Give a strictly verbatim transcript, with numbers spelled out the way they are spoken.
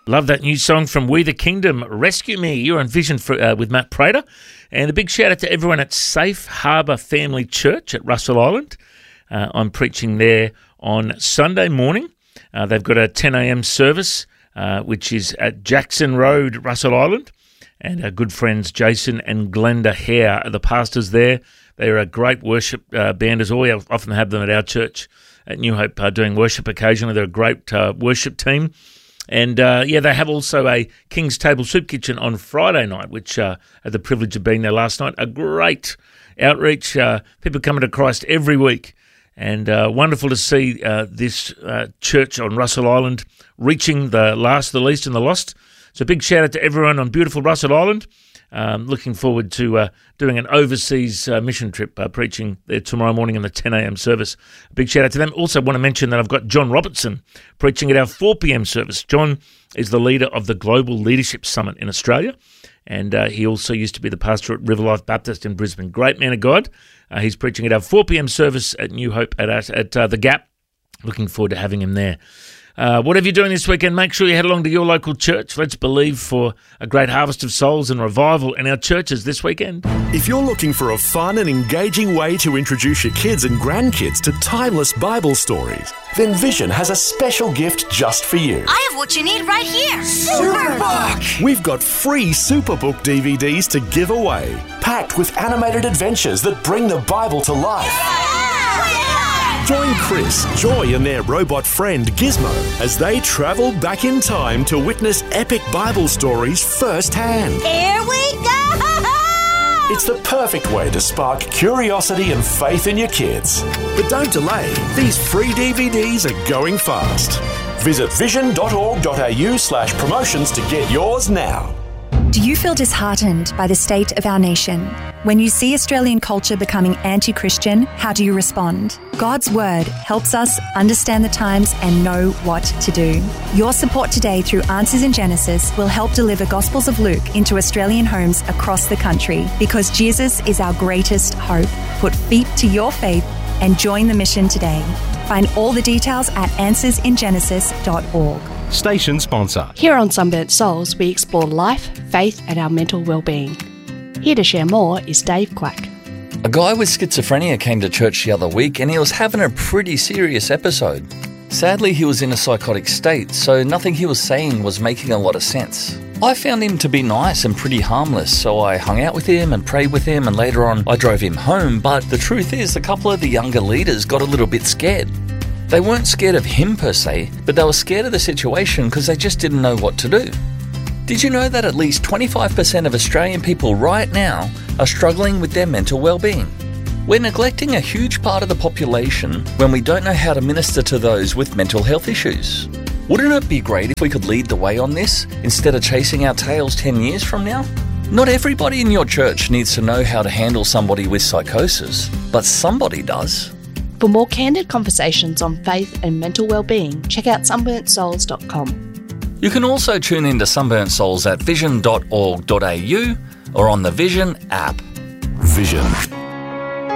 Love that new song from We the Kingdom, Rescue Me. You're on Vision for, uh, with Matt Prater. And a big shout out to everyone at Safe Harbour Family Church at Russell Island. Uh, I'm preaching there on Sunday morning. Uh, they've got a ten a.m. service, uh, which is at Jackson Road, Russell Island. And our good friends Jason and Glenda Hare are the pastors there. They're a great worship uh, band as well. We often have them at our church at New Hope uh, doing worship occasionally. They're a great uh, worship team. And, uh, yeah, they have also a King's Table Soup Kitchen on Friday night, which uh, I had the privilege of being there last night. A great outreach. Uh, people coming to Christ every week. And uh, wonderful to see uh, this uh, church on Russell Island reaching the last, the least, and the lost. So big shout out to everyone on beautiful Russell Island. Um, looking forward to uh, doing an overseas uh, mission trip, uh, preaching there tomorrow morning in the ten a.m. service. A big shout out to them. Also want to mention that I've got John Robertson preaching at our four p.m. service. John is the leader of the Global Leadership Summit in Australia, and uh, he also used to be the pastor at River Life Baptist in Brisbane. Great man of God. Uh, he's preaching at our four p.m. service at New Hope at, at, at uh, The Gap. Looking forward to having him there. Uh, whatever you're doing this weekend, make sure you head along to your local church. Let's believe for a great harvest of souls and revival in our churches this weekend. If you're looking for a fun and engaging way to introduce your kids and grandkids to timeless Bible stories, then Vision has a special gift just for you. I have what you need right here. Superbook! We've got free Superbook D V Ds to give away, packed with animated adventures that bring the Bible to life. Yeah! Join Chris, Joy and their robot friend Gizmo as they travel back in time to witness epic Bible stories firsthand. Here we go! It's the perfect way to spark curiosity and faith in your kids. But don't delay, these free D V Ds are going fast. Visit vision.org.au slash promotions to get yours now. Do you feel disheartened by the state of our nation? When you see Australian culture becoming anti-Christian, how do you respond? God's Word helps us understand the times and know what to do. Your support today through Answers in Genesis will help deliver Gospels of Luke into Australian homes across the country, because Jesus is our greatest hope. Put feet to your faith and join the mission today. Find all the details at answers in genesis dot org. Station sponsor. Here on Sunburnt Souls, we explore life, faith and our mental well-being. Here to share more is Dave Quack. A guy with schizophrenia came to church the other week and he was having a pretty serious episode. Sadly, he was in a psychotic state, so nothing he was saying was making a lot of sense. I found him to be nice and pretty harmless, so I hung out with him and prayed with him, and later on I drove him home, but the truth is a couple of the younger leaders got a little bit scared. They weren't scared of him per se, but they were scared of the situation because they just didn't know what to do. Did you know that at least twenty-five percent of Australian people right now are struggling with their mental well-being? We're neglecting a huge part of the population when we don't know how to minister to those with mental health issues. Wouldn't it be great if we could lead the way on this instead of chasing our tails ten years from now? Not everybody in your church needs to know how to handle somebody with psychosis, but somebody does. For more candid conversations on faith and mental well-being, check out sunburnt souls dot com. You can also tune into Sunburnt Souls at vision dot org dot a u or on the Vision app. Vision.